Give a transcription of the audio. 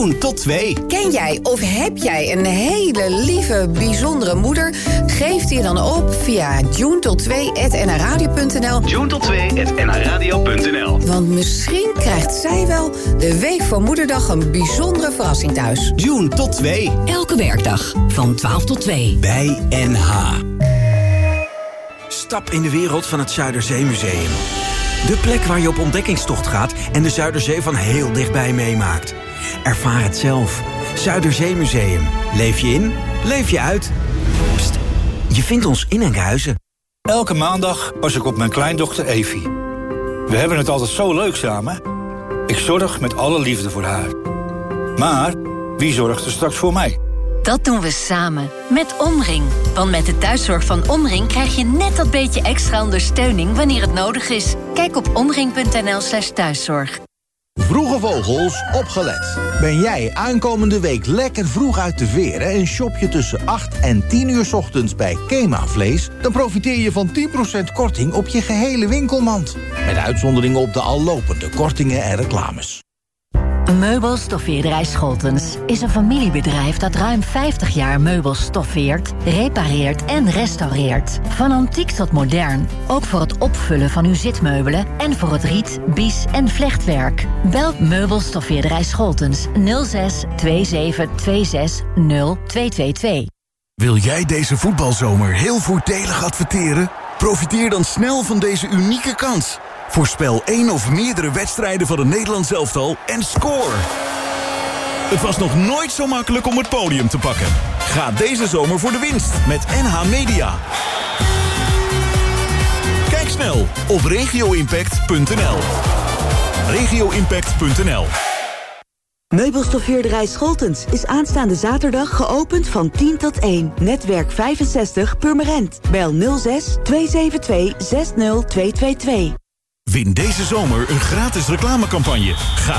June tot 2. Ken jij of heb jij een hele lieve, bijzondere moeder? Geef die dan op via junetot2@nradio.nl. Junetot2@nradio.nl. Want misschien krijgt zij wel de week van Moederdag een bijzondere verrassing thuis. June tot 2. Elke werkdag van 12 tot 2. Bij NH. Stap in de wereld van het Zuiderzeemuseum. De plek waar je op ontdekkingstocht gaat en de Zuiderzee van heel dichtbij meemaakt. Ervaar het zelf. Zuiderzeemuseum. Leef je in, leef je uit. Pst, je vindt ons in Enkhuizen. Elke maandag pas ik op mijn kleindochter Evie. We hebben het altijd zo leuk samen. Ik zorg met alle liefde voor haar. Maar wie zorgt er straks voor mij? Dat doen we samen, met Omring. Want met de thuiszorg van Omring krijg je net dat beetje extra ondersteuning wanneer het nodig is. Kijk op omring.nl/thuiszorg. Vroege Vogels, opgelet. Ben jij aankomende week lekker vroeg uit de veren en shop je tussen 8 en 10 uur 's ochtends bij Kema Vlees? Dan profiteer je van 10% korting op je gehele winkelmand. Met uitzonderingen op de al lopende kortingen en reclames. Meubelstoffeerderij Scholtens is een familiebedrijf dat ruim 50 jaar meubels stoffeert, repareert en restaureert. Van antiek tot modern, ook voor het opvullen van uw zitmeubelen en voor het riet, bies en vlechtwerk. Bel Meubelstoffeerderij Scholtens 06 27 26 0222. Wil jij deze voetbalzomer heel voordelig adverteren? Profiteer dan snel van deze unieke kans. Voorspel 1 of meerdere wedstrijden van het Nederlands elftal en score! Het was nog nooit zo makkelijk om het podium te pakken. Ga deze zomer voor de winst met NH Media. Kijk snel op regioimpact.nl. regioimpact.nl. Meubelstoffeerderij Scholtens is aanstaande zaterdag geopend van 10 tot 1. Netwerk 65 Purmerend. Bel 06 272 60222. Win deze zomer een gratis reclamecampagne. Ga